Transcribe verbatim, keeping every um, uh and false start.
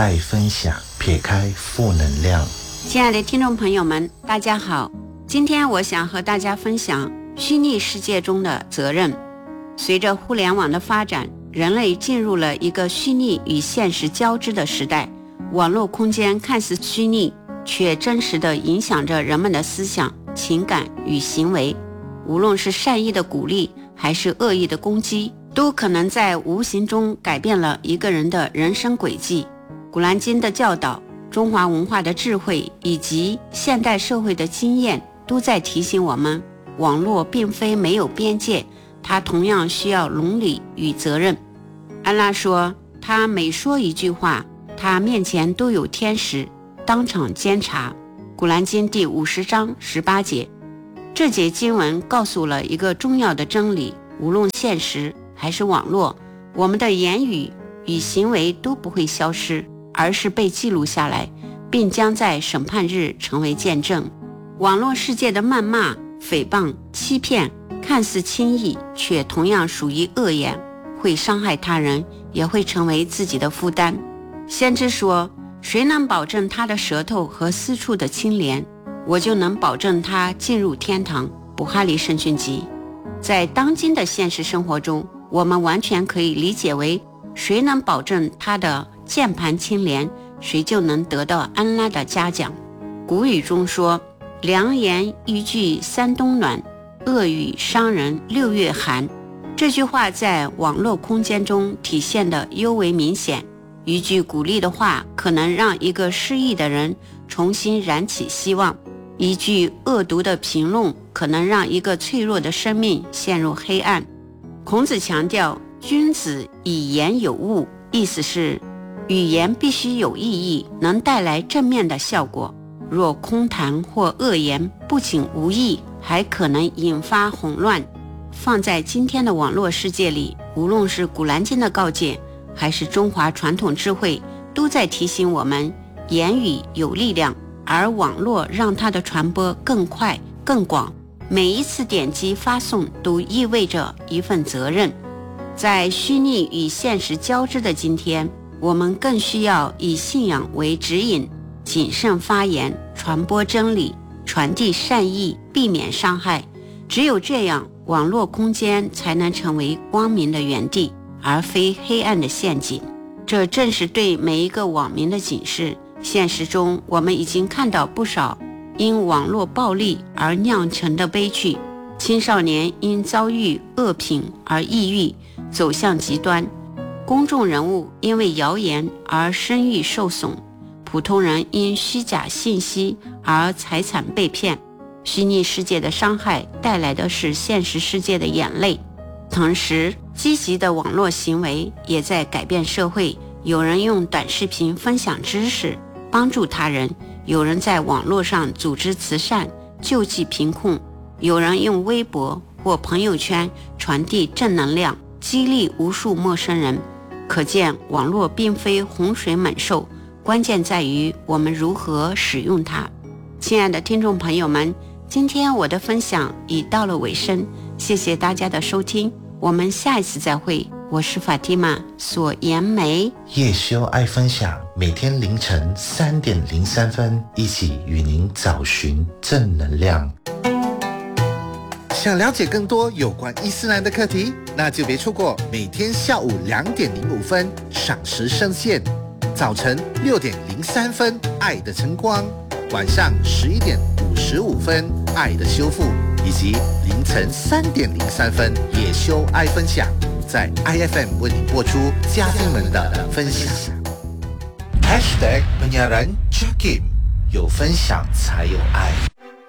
爱分享，撇开负能量。 亲爱的听众朋友们，大家好，今天我想和大家分享虚拟世界中的责任。随着互联网的发展，人类进入了一个虚拟与现实交织的时代。网络空间看似虚拟，却真实地影响着人们的思想、情感与行为。无论是善意的鼓励，还是恶意的攻击，都可能在无形中改变了一个人的人生轨迹。古兰经的教导、中华文化的智慧以及现代社会的经验，都在提醒我们，网络并非没有边界，它同样需要伦理与责任。安拉说，他每说一句话，他面前都有天使当场监察。古兰经第五十章十八节。这节经文告诉了一个重要的真理，无论现实还是网络，我们的言语与行为都不会消失，而是被记录下来，并将在审判日成为见证。网络世界的谩骂、诽谤、欺骗看似轻易，却同样属于恶言，会伤害他人，也会成为自己的负担。先知说，谁能保证他的舌头和私处的清廉，我就能保证他进入天堂。布哈里圣训集。在当今的现实生活中，我们完全可以理解为，谁能保证他的键盘清廉，谁就能得到安拉的嘉奖。古语中说，良言一句三冬暖，恶语伤人六月寒。这句话在网络空间中体现得尤为明显。一句鼓励的话可能让一个失意的人重新燃起希望，一句恶毒的评论可能让一个脆弱的生命陷入黑暗。孔子强调，君子以言有物，意思是语言必须有意义，能带来正面的效果。若空谈或恶言不仅无益，还可能引发混乱。放在今天的网络世界里，无论是古兰经的告诫，还是中华传统智慧，都在提醒我们，言语有力量，而网络让它的传播更快更广。每一次点击发送都意味着一份责任。在虚拟与现实交织的今天，我们更需要以信仰为指引，谨慎发言，传播真理，传递善意，避免伤害。只有这样，网络空间才能成为光明的园地，而非黑暗的陷阱。这正是对每一个网民的警示。现实中，我们已经看到不少因网络暴力而酿成的悲剧，青少年因遭遇恶品而抑郁，走向极端；公众人物因为谣言而声誉受损；普通人因虚假信息而财产被骗。虚拟世界的伤害带来的是现实世界的眼泪。同时，积极的网络行为也在改变社会。有人用短视频分享知识，帮助他人；有人在网络上组织慈善，救济贫困；有人用微博或朋友圈传递正能量，激励无数陌生人。可见，网络并非洪水猛兽，关键在于我们如何使用它。亲爱的听众朋友们，今天我的分享已到了尾声，谢谢大家的收听，我们下一次再会。我是法蒂玛索颜梅， 叶修爱分享，每天凌晨三点零三分，一起与您找寻正能量。 想了解更多有关伊斯兰的课题，那就别错过每天下午两点零五分赏时圣线，早晨六点零三分爱的晨光，晚上十一点五十五分爱的修复，以及凌晨三点零三分叶修爱分享，在 I F M 为你播出家庭们的分享。Hashtag penyiaran Jakim， 有分享才有爱。